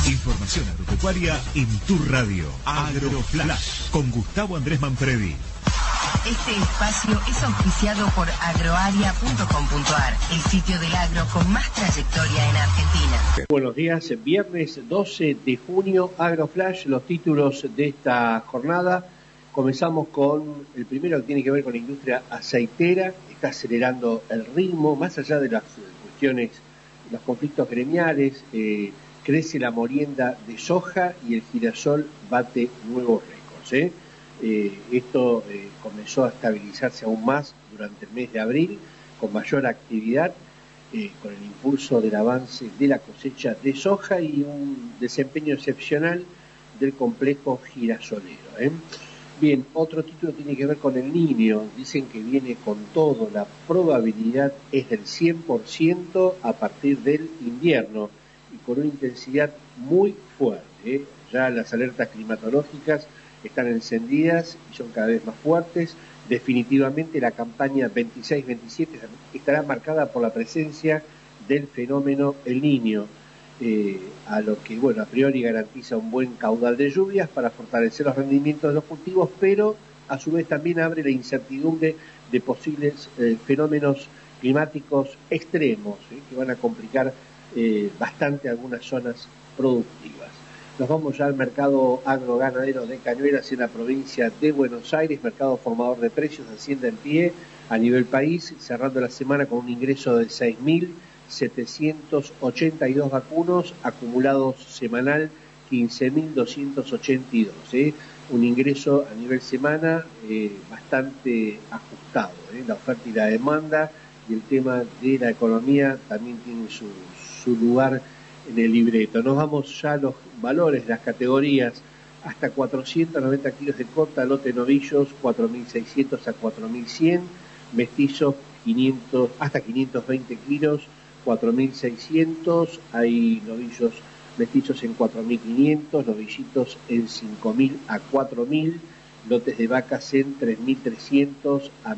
Información agropecuaria en tu radio. AgroFlash con Gustavo Andrés Manfredi. Este espacio es auspiciado por agroaria.com.ar, el sitio del agro con más trayectoria en Argentina. Buenos días, viernes 12 de junio, AgroFlash, los títulos de esta jornada. Comenzamos con el primero que tiene que ver con la industria aceitera. Está acelerando el ritmo, más allá de las cuestiones, los conflictos gremiales, crece la molienda de soja y el girasol bate nuevos récords. Esto comenzó a estabilizarse aún más durante el mes de abril, con mayor actividad, con el impulso del avance de la cosecha de soja y un desempeño excepcional del complejo girasolero. Bien, otro título tiene que ver con el Niño. Dicen que viene con todo, la probabilidad es del 100% a partir del invierno y con una intensidad muy fuerte. Ya las alertas climatológicas están encendidas y son cada vez más fuertes. Definitivamente la campaña 26-27 estará marcada por la presencia del fenómeno El Niño, a lo que, bueno, a priori garantiza un buen caudal de lluvias para fortalecer los rendimientos de los cultivos, pero a su vez también abre la incertidumbre de posibles fenómenos climáticos extremos, que van a complicar bastante algunas zonas productivas. Nos vamos ya al mercado agroganadero de Cañuelas en la provincia de Buenos Aires, mercado formador de precios, Hacienda en pie a nivel país, cerrando la semana con un ingreso de 6.782 vacunos, acumulados semanal 15.282. Un ingreso a nivel semana bastante ajustado. La oferta y la demanda y el tema de la economía también tiene su lugar en el libreto. Nos vamos ya a los valores, las categorías, hasta 490 kilos de corta, lote novillos, 4.600 a 4.100, mestizos 500, hasta 520 kilos, 4.600, hay novillos mestizos en 4.500, novillitos en 5.000 a 4.000, lotes de vacas en 3.300 a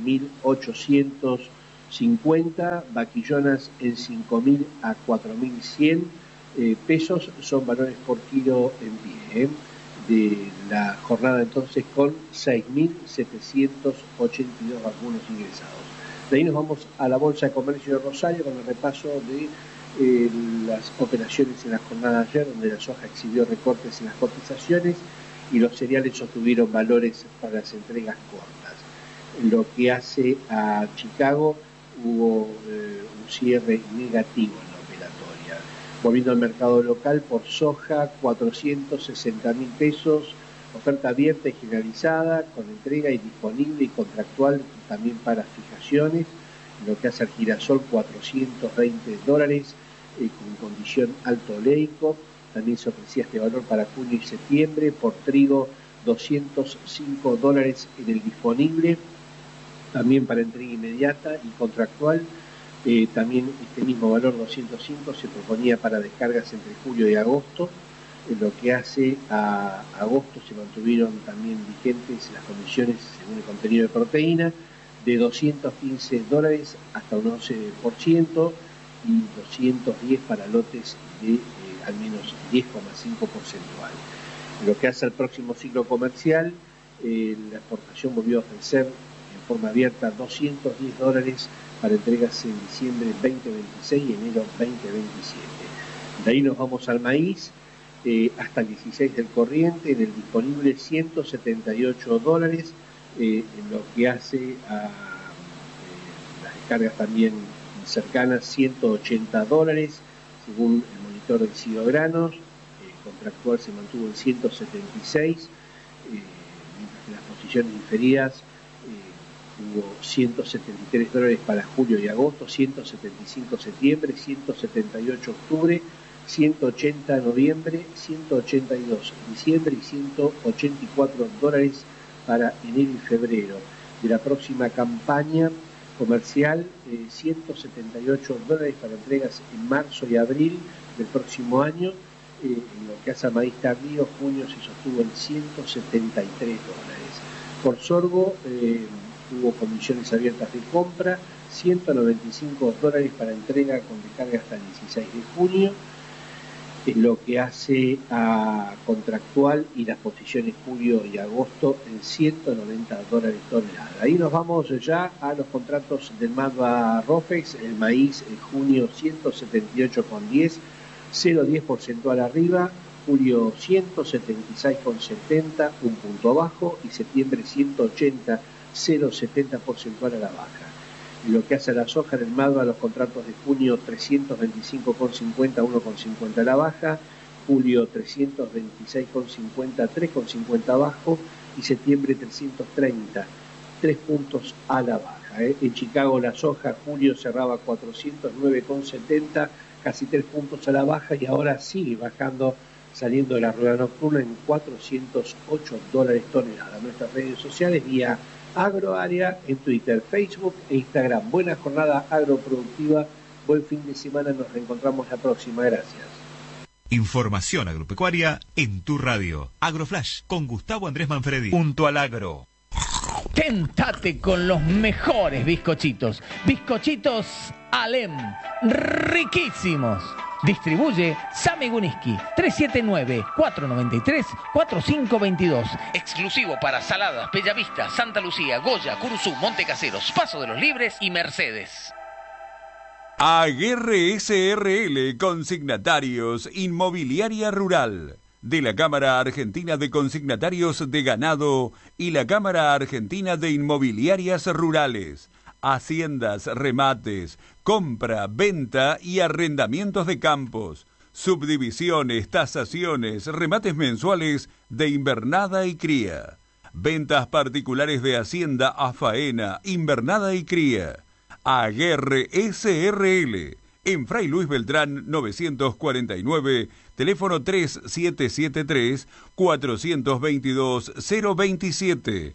1.850, vaquillonas en 5.000 a 4.100, pesos son valores por kilo en pie, de la jornada entonces con 6.782 vacunos ingresados. De ahí nos vamos a la Bolsa de Comercio de Rosario con el repaso de las operaciones en la jornada de ayer, donde la soja exhibió recortes en las cotizaciones y los cereales obtuvieron valores para las entregas cortas. En lo que hace a Chicago hubo un cierre negativo en la operatoria. Volviendo al mercado local, por soja 460.000 pesos, oferta abierta y generalizada, con entrega y disponible y contractual también para fijaciones. En lo que hace al girasol, $420, con condición alto oleico. También se ofrecía este valor para junio y septiembre. Por trigo, $205 en el disponible, también para entrega inmediata y contractual. También este mismo valor, 205, se proponía para descargas entre julio y agosto. En lo que hace a agosto se mantuvieron también vigentes las condiciones según el contenido de proteína, de $215 hasta un 11% y 210 para lotes de al menos 10,5 porcentual. En lo que hace al próximo ciclo comercial, la exportación volvió a ofrecer en forma abierta $210 para entregas en diciembre 2026 y enero 2027. De ahí nos vamos al maíz, hasta el 16 del corriente, en el disponible $178, en lo que hace a las descargas también cercanas $180, según el monitor del Cidogranos. Contractual se mantuvo en 176, mientras que las posiciones inferidas hubo $173 para julio y agosto, 175 septiembre, 178 octubre, 180 noviembre, 182 diciembre y $184 para enero y febrero. De la próxima campaña comercial, $178 para entregas en marzo y abril del próximo año. En lo que hace a maíz tardío, junio se sostuvo en $173. Por sorgo, hubo comisiones abiertas de compra, $195 para entrega con descarga hasta el 16 de junio. En lo que hace a contractual y las posiciones julio y agosto en $190 tonelada. Ahí nos vamos ya a los contratos del Madva Rofex. El maíz en junio 178,10, 0,10 porcentual arriba. Julio 176,70, un punto abajo, y septiembre 180, 0,70 porcentual a la baja. En lo que hace a la soja en el Madva, los contratos de junio 325,50, 1,50 a la baja, julio 326,50, 3,50 abajo, y septiembre 330, 3 puntos a la baja. En Chicago la soja, julio cerraba 409,70, casi 3 puntos a la baja, y ahora sigue bajando, saliendo de la rueda nocturna en $408 tonelada. Nuestras redes sociales vía Agroárea en Twitter, Facebook e Instagram. Buena jornada agroproductiva, buen fin de semana, nos reencontramos la próxima. Gracias. Información agropecuaria en tu radio. AgroFlash con Gustavo Andrés Manfredi. Junto al agro. Tentate con los mejores bizcochitos. Bizcochitos Alem. Riquísimos. Distribuye Sami Guniski, 379-493-4522. Exclusivo para Saladas, Bellavista, Santa Lucía, Goya, Curuzú, Montecaseros, Paso de los Libres y Mercedes. Aguerre SRL, consignatarios, inmobiliaria rural. De la Cámara Argentina de Consignatarios de Ganado y la Cámara Argentina de Inmobiliarias Rurales. Haciendas, remates, compra, venta y arrendamientos de campos, subdivisiones, tasaciones, remates mensuales de invernada y cría, ventas particulares de hacienda a faena, invernada y cría. Aguerre SRL, en Fray Luis Beltrán 949, teléfono 3773-422-027,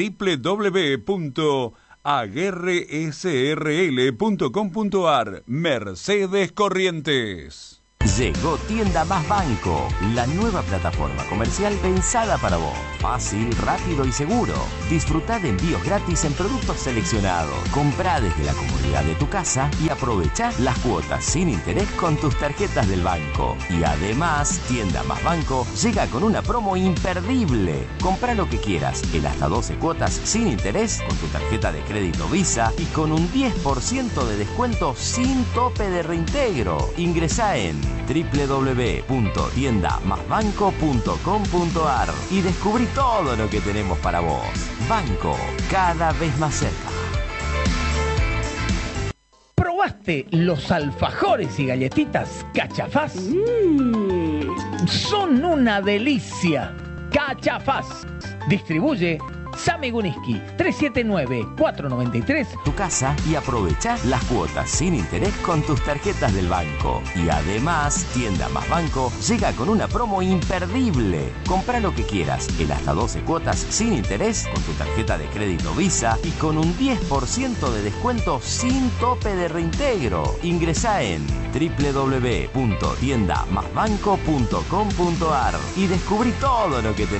www.aguerresrl.com.ar. Mercedes Corrientes. Llegó Tienda Más Banco, la nueva plataforma comercial pensada para vos. Fácil, rápido y seguro. Disfrutá de envíos gratis en productos seleccionados. Comprá desde la comodidad de tu casa y aprovechá las cuotas sin interés con tus tarjetas del banco. Y además, Tienda Más Banco llega con una promo imperdible. Comprá lo que quieras, en hasta 12 cuotas sin interés con tu tarjeta de crédito Visa y con un 10% de descuento sin tope de reintegro. Ingresá en www.tiendamasbanco.com.ar y descubrí todo lo que tenemos para vos. Banco, cada vez más cerca. ¿Probaste los alfajores y galletitas Cachafaz? Son una delicia. Cachafaz. Distribuye Sami Guniski, 379-493. Tu casa y aprovechá las cuotas sin interés con tus tarjetas del banco. Y además, Tienda Más Banco llega con una promo imperdible. Comprá lo que quieras, en hasta 12 cuotas sin interés con tu tarjeta de crédito Visa y con un 10% de descuento sin tope de reintegro. Ingresá en www.tiendamasbanco.com.ar y descubrí todo lo que tenés